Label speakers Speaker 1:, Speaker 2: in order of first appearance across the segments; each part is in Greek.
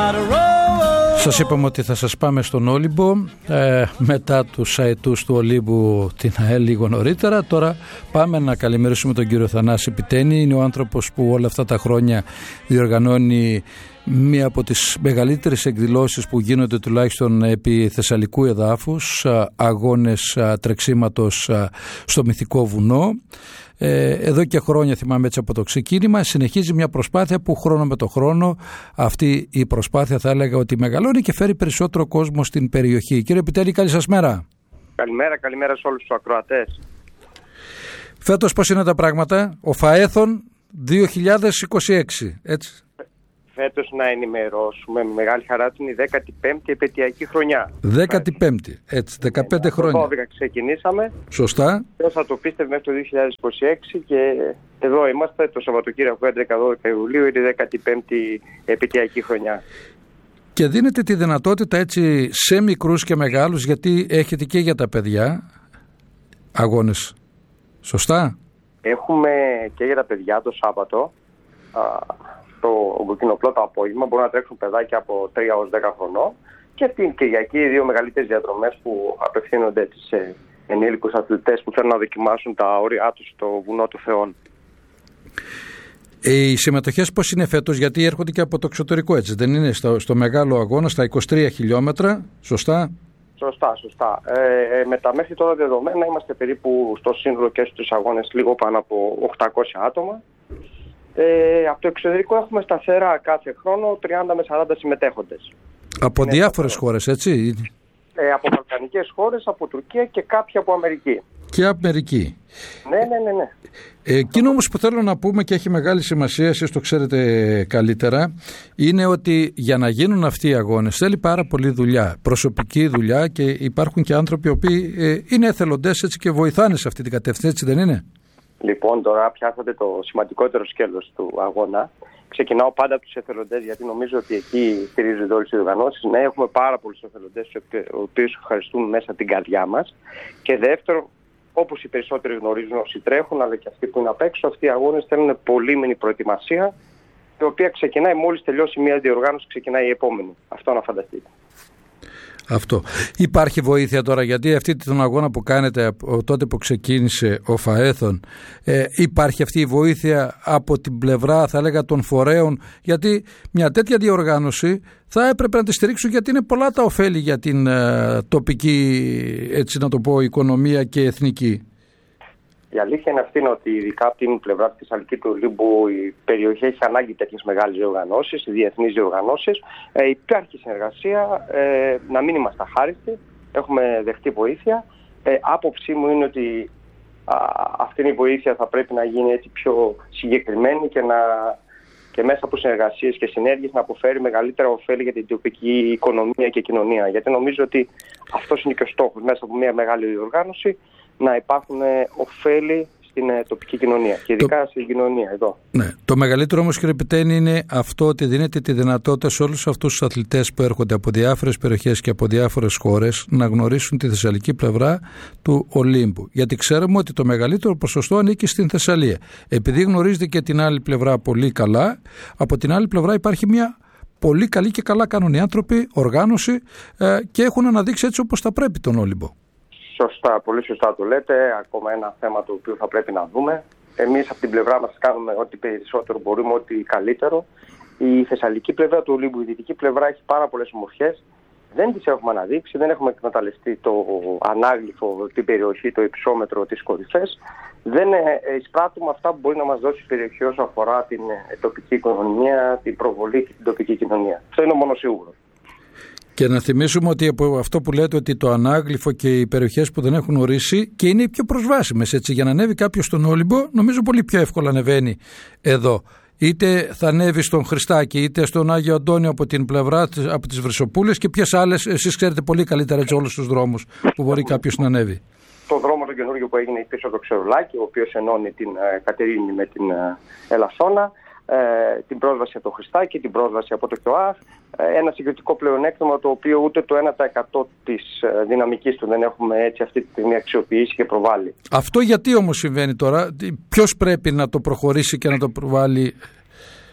Speaker 1: Σας είπαμε ότι θα σας πάμε στον Όλυμπο μετά τους αετούς του Ολύμπου την ΑΕΛ λίγο νωρίτερα. Τώρα πάμε να καλημερίσουμε τον κύριο Θανάση Πιτένη. Είναι ο άνθρωπος που όλα αυτά τα χρόνια διοργανώνει μία από τις μεγαλύτερες εκδηλώσεις που γίνονται τουλάχιστον επί θεσσαλικού εδάφους, αγώνες τρεξίματος στο Μυθικό Βουνό. Εδώ και χρόνια, θυμάμαι έτσι από το ξεκίνημα, συνεχίζει μια προσπάθεια που χρόνο με το χρόνο αυτή η προσπάθεια θα έλεγα ότι μεγαλώνει και φέρει περισσότερο κόσμο στην περιοχή. Κύριε Πιτένη, καλή σας μέρα.
Speaker 2: Καλημέρα σε όλους τους ακροατές.
Speaker 1: Φέτος πώς είναι τα πράγματα? Ο Φαέθον 2026, έτσι.
Speaker 2: Φέτος να ενημερώσουμε με μεγάλη χαρά την 15η επαιτειακή χρονιά.
Speaker 1: 15η, έτσι, 15 χρόνια.
Speaker 2: Το 12 ξεκινήσαμε.
Speaker 1: Σωστά.
Speaker 2: Ποιος θα το πίστευε μέχρι το 2026 και εδώ είμαστε το Σαββατοκύριακο 11-12 Ιουλίου, είναι η 15η επαιτειακή χρονιά.
Speaker 1: Και δίνετε τη δυνατότητα έτσι σε μικρούς και μεγάλους, γιατί έχετε και για τα παιδιά αγώνες. Σωστά.
Speaker 2: Έχουμε και για τα παιδιά το Σάββατο. Το κοινοπλό το απόγευμα μπορούν να τρέξουν παιδάκια από 3 έως 10 χρονών και την Κυριακή οι δύο μεγαλύτερες διαδρομές που απευθύνονται σε ενήλικους αθλητές που θέλουν να δοκιμάσουν τα όρια τους στο βουνό του Θεών.
Speaker 1: Οι συμμετοχές πώς είναι φέτος? Γιατί έρχονται και από το εξωτερικό, έτσι δεν είναι? Στο μεγάλο αγώνα, στα 23 χιλιόμετρα, σωστά?
Speaker 2: Σωστά. Με τα μέχρι τώρα δεδομένα είμαστε περίπου στο σύνολο και στους αγώνες λίγο πάνω από 800 άτομα. Από το εξωτερικό έχουμε σταθερά κάθε χρόνο 30 με 40 συμμετέχοντες.
Speaker 1: Από διάφορες χώρες, έτσι?
Speaker 2: Από βαλκανικές χώρες, από Τουρκία και κάποια από Αμερική.
Speaker 1: Και Αμερική.
Speaker 2: Ναι.
Speaker 1: Εκείνο όμως που θέλω να πούμε και έχει μεγάλη σημασία, εσείς το ξέρετε καλύτερα, είναι ότι για να γίνουν αυτοί οι αγώνες θέλει πάρα πολλή δουλειά, προσωπική δουλειά, και υπάρχουν και άνθρωποι οι οποίοι είναι εθελοντές έτσι και βοηθάνε σε αυτή την κατεύθυνση, έτσι δεν είναι?
Speaker 2: Λοιπόν, τώρα πιάσατε το σημαντικότερο σκέλος του αγώνα. Ξεκινάω πάντα από τους εθελοντές, γιατί νομίζω ότι εκεί στηρίζονται όλες οι οργανώσεις. Ναι, έχουμε πάρα πολλούς εθελοντές, τους οποίους ευχαριστούμε μέσα από την καρδιά μας. Και δεύτερον, όπως οι περισσότεροι γνωρίζουν όσοι τρέχουν, αλλά και αυτοί που είναι απ' έξω, αυτοί οι αγώνες θέλουν πολύμηνη προετοιμασία, η οποία ξεκινάει μόλις τελειώσει μια διοργάνωση, ξεκινάει η επόμενη. Αυτό να φανταστείτε.
Speaker 1: Αυτό. Υπάρχει βοήθεια τώρα, γιατί αυτή τον αγώνα που κάνετε τότε που ξεκίνησε ο Φαέθον, υπάρχει αυτή η βοήθεια από την πλευρά, θα έλεγα, των φορέων? Γιατί μια τέτοια διοργάνωση θα έπρεπε να τη στηρίξουν, γιατί είναι πολλά τα ωφέλη για την τοπική, έτσι να το πω, οικονομία και εθνική.
Speaker 2: Η αλήθεια είναι αυτή, ότι ειδικά από την πλευρά της Θεσσαλική του Ολύμπου η περιοχή έχει ανάγκη τέτοιες μεγάλες διοργανώσεις, διεθνείς διοργανώσεις. Υπάρχει συνεργασία, να μην είμαστε αχάριστοι, έχουμε δεχτεί βοήθεια. Άποψή μου είναι ότι αυτή η βοήθεια θα πρέπει να γίνει έτσι πιο συγκεκριμένη και μέσα από συνεργασίες και συνέργειες να αποφέρει μεγαλύτερα ωφέλη για την τοπική οικονομία και κοινωνία. Γιατί νομίζω ότι αυτός είναι και ο στόχος, μέσα από μια μεγάλη διοργάνωση να υπάρχουν ωφέλη στην τοπική κοινωνία και ειδικά στην κοινωνία εδώ.
Speaker 1: Ναι. Το μεγαλύτερο όμως, κύριε Πιτένη, είναι αυτό ότι δίνεται τη δυνατότητα σε όλους αυτούς τους αθλητές που έρχονται από διάφορες περιοχές και από διάφορες χώρες να γνωρίσουν τη θεσσαλική πλευρά του Ολύμπου. Γιατί ξέρουμε ότι το μεγαλύτερο ποσοστό ανήκει στην Θεσσαλία. Επειδή γνωρίζετε και την άλλη πλευρά πολύ καλά, από την άλλη πλευρά υπάρχει μια πολύ καλή και καλά κάνουν οι άνθρωποι, οργάνωση, και έχουν αναδείξει έτσι όπως θα πρέπει τον Όλυμπο.
Speaker 2: Σωστά, πολύ σωστά το λέτε. Ακόμα ένα θέμα το οποίο θα πρέπει να δούμε. Εμείς από την πλευρά μας κάνουμε ό,τι περισσότερο μπορούμε, ό,τι καλύτερο. Η θεσσαλική πλευρά του Ολύμπου, η δυτική πλευρά, έχει πάρα πολλές ομορφιές. Δεν τις έχουμε αναδείξει, δεν έχουμε εκμεταλλευτεί το ανάγλυφο, την περιοχή, το υψόμετρο, τις κορυφές. Δεν εισπράττουμε αυτά που μπορεί να μας δώσει η περιοχή όσο αφορά την τοπική οικονομία, την προβολή και την τοπική κοινωνία. Αυτό είναι μόνο σίγουρο.
Speaker 1: Και να θυμίσουμε ότι από αυτό που λέτε, ότι το ανάγλυφο και οι περιοχές που δεν έχουν ορίσει και είναι οι πιο προσβάσιμες, έτσι, για να ανέβει κάποιος στον Όλυμπο, νομίζω πολύ πιο εύκολα ανεβαίνει εδώ. Είτε θα ανέβει στον Χριστάκη, είτε στον Άγιο Αντώνιο από την πλευρά, από τις Βρυσοπούλες, και ποιες άλλες, εσείς ξέρετε πολύ καλύτερα, έτσι, όλους τους δρόμους που μπορεί κάποιος να ανέβει.
Speaker 2: Το δρόμο το καινούργιο που έγινε πίσω από το Ξερολάκι, ο οποίος ενώνει την Κατερίνη με την Ελασσόνα, την πρόσβαση από το Χριστάκη, την πρόσβαση από το ΚΙΟΑΘ, ένα συγκριτικό πλεονέκτημα το οποίο ούτε το 1% της δυναμικής του δεν έχουμε έτσι αυτή τη στιγμή αξιοποιήσει και προβάλλει.
Speaker 1: Αυτό γιατί όμως συμβαίνει τώρα? Ποιος πρέπει να το προχωρήσει και να το προβάλλει?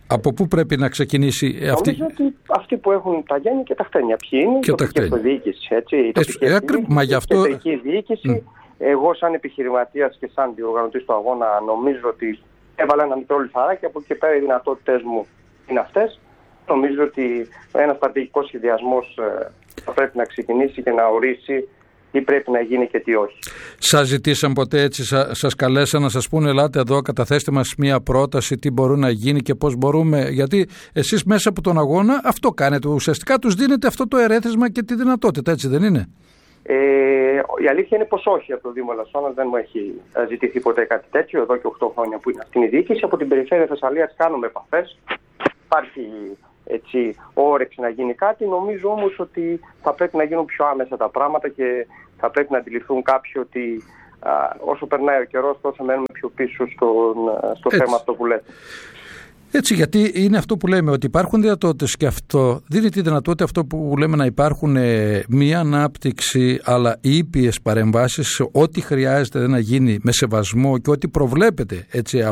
Speaker 2: Από
Speaker 1: πού πρέπει να ξεκινήσει αυτή?
Speaker 2: Νομίζω ότι αυτοί που έχουν τα γέννη και τα χτένια. Ποιοι είναι?
Speaker 1: Και η τοπική
Speaker 2: αυτοδιοίκηση. Η τοπική διοίκηση. Εγώ σαν επιχειρηματίας και σαν διοργανωτής του αγώνα νομίζω ότι έβαλα ένα μικρό λιθαράκι. Από εκεί και πέρα οι δυνατότητες μου είναι αυτές. Νομίζω ότι ένας στρατηγικός σχεδιασμός θα πρέπει να ξεκινήσει και να ορίσει τι πρέπει να γίνει και τι όχι.
Speaker 1: Σας ζητήσαν ποτέ έτσι, σας καλέσαν να σας πούνε ελάτε εδώ, καταθέστε μας μια πρόταση, τι μπορεί να γίνει και πώς μπορούμε? Γιατί εσείς μέσα από τον αγώνα αυτό κάνετε, ουσιαστικά τους δίνετε αυτό το ερέθισμα και τη δυνατότητα, έτσι δεν είναι?
Speaker 2: Η αλήθεια είναι πως όχι. Από το Δήμο Ελασσόνας δεν μου έχει ζητηθεί ποτέ κάτι τέτοιο, εδώ και 8 χρόνια που είναι στην διοίκηση. Από την περιφέρεια Θεσσαλίας κάνουμε επαφές. Υπάρχει έτσι όρεξη να γίνει κάτι. Νομίζω όμως ότι θα πρέπει να γίνουν πιο άμεσα τα πράγματα και θα πρέπει να αντιληφθούν κάποιοι ότι όσο περνάει ο καιρός τόσο μένουμε πιο πίσω στο θέμα αυτό που λέτε.
Speaker 1: Έτσι, γιατί είναι αυτό που λέμε, ότι υπάρχουν δυνατότητες και αυτό δίνει τη δυνατότητα αυτό που λέμε να υπάρχουν μία ανάπτυξη αλλά ήπιες παρεμβάσεις, ό,τι χρειάζεται να γίνει με σεβασμό και ό,τι προβλέπεται έτσι,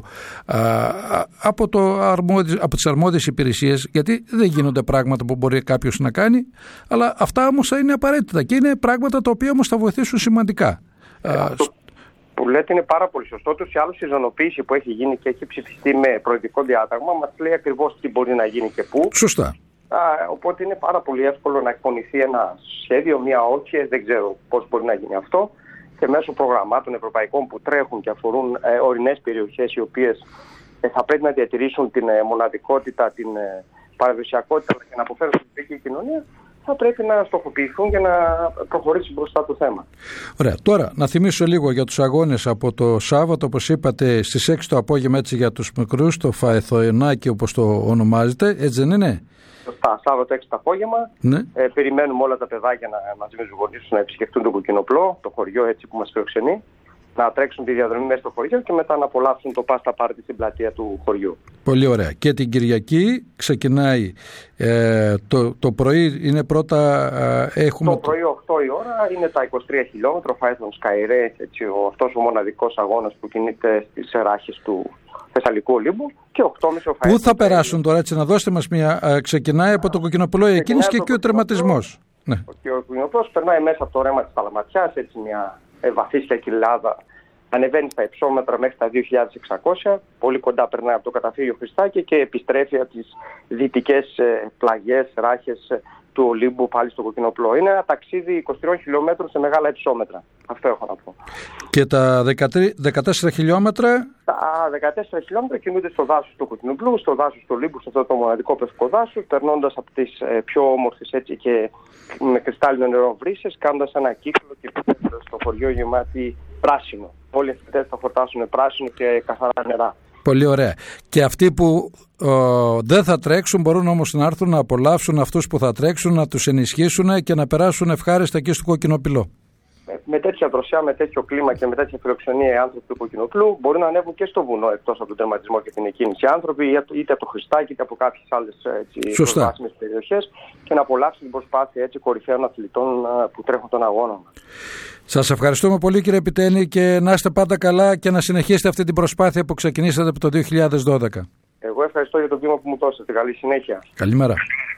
Speaker 1: από τις αρμόδιες υπηρεσίες, γιατί δεν γίνονται πράγματα που μπορεί κάποιος να κάνει, αλλά αυτά όμως θα είναι απαραίτητα και είναι πράγματα τα οποία όμως θα βοηθήσουν σημαντικά.
Speaker 2: Που λέτε είναι πάρα πολύ σωστό. Τους ή άλλως η ζωνοποίηση που έχει γίνει και έχει ψηφιστεί με προεδρικό διάταγμα μας λέει ακριβώς τι μπορεί να γίνει και πού.
Speaker 1: Σωστά.
Speaker 2: Οπότε είναι πάρα πολύ εύκολο να εκπονηθεί ένα σχέδιο, μια όκια, δεν ξέρω πώς μπορεί να γίνει αυτό, και μέσω προγραμμάτων ευρωπαϊκών που τρέχουν και αφορούν ορεινές περιοχές οι οποίες θα πρέπει να διατηρήσουν την μοναδικότητα, την παραδοσιακότητα και να αποφέρουν στην δική κοινωνία, θα πρέπει να στοχοποιηθούν για να προχωρήσει μπροστά το θέμα.
Speaker 1: Ωραία. Τώρα, να θυμίσω λίγο για τους αγώνες από το Σάββατο, όπως είπατε, στις 6 το απόγευμα, έτσι, για τους μικρούς, το Φαεθοενάκι όπως το ονομάζετε, έτσι δεν είναι?
Speaker 2: Σωστά, Σάββατο 6 το απόγευμα. Ναι. Περιμένουμε όλα τα παιδάκια μαζί με τους γονείς να επισκεφτούν το Κοκκινοπλό, το χωριό έτσι που μας φιλοξενεί, να τρέξουν τη διαδρομή μέσα στο χωριό και μετά να απολαύσουν το πάστα πάρτι στην πλατεία του χωριού.
Speaker 1: Πολύ ωραία. Και την Κυριακή ξεκινάει το πρωί, είναι πρώτα έχουμε...
Speaker 2: Το πρωί 8 η ώρα είναι τα 23 χιλιόμετρα, Φάιθον Σκαϊρέ, αυτός ο μοναδικός αγώνας που κινείται στις ράχες του Θεσσαλικού Ολύμπου, και 8.30 ο Φάιθον.
Speaker 1: Πού θα περάσουν τώρα, έτσι, να δώσετε μας μια... ξεκινάει από το Κοκκινοπλό εκείνης και εκεί ο τερματισμός. Ναι.
Speaker 2: Ο Κοκκινοπλός περνάει μέσα από το ρέμα της Ταλαματιάς, έτσι μια βαθύσια κοιλάδα, ανεβαίνει στα υψόμετρα μέχρι τα 2.600, πολύ κοντά περνάει από το καταφύγιο Χριστάκη και επιστρέφει από τις δυτικές πλαγιές, ράχες του Ολύμπου πάλι στο Κοκκινοπλό. Είναι ένα ταξίδι 23 χιλιόμετρων σε μεγάλα υψόμετρα. Αυτό έχω να πω.
Speaker 1: Και τα 14 χιλιόμετρα?
Speaker 2: Τα 14 χιλιόμετρα κινούνται στο δάσος του Κοκκινοπλού, στο δάσος του Ολύμπου, σε αυτό το μοναδικό πευκό δάσος, περνώντας από τις πιο όμορφες έτσι και με κρυστάλλινο νερό βρύσες, κάνοντας ένα κύκλο και πηγαίνοντας στο χωριό γεμάτι πράσινο. Όλοι οι αθλητές θα φορτάσουν πράσινο και καθαρά νερά.
Speaker 1: Πολύ ωραία. Και αυτοί που δεν θα τρέξουν μπορούν όμως να έρθουν να απολαύσουν αυτούς που θα τρέξουν, να τους ενισχύσουν και να περάσουν ευχάριστα εκεί στο Κοκκινοπηλό.
Speaker 2: Με τέτοια δροσιά, με τέτοιο κλίμα και με τέτοια φιλοξενία οι άνθρωποι του Κοκκινοπλού μπορούν να ανέβουν και στο βουνό εκτός από τον τερματισμό και την εκκίνηση. Οι άνθρωποι είτε από το Χριστάκι είτε από κάποιες άλλες προσβάσιμες περιοχές και να απολαύσουν την προσπάθεια έτσι κορυφαίων αθλητών που τρέχουν τον αγώνα μας.
Speaker 1: Σας ευχαριστούμε πολύ, κύριε Πιτένη, και να είστε πάντα καλά και να συνεχίσετε αυτή την προσπάθεια που ξεκινήσατε από το 2012.
Speaker 2: Εγώ ευχαριστώ για το βήμα που μου δώσατε. Καλή συνέχεια.
Speaker 1: Καλημέρα.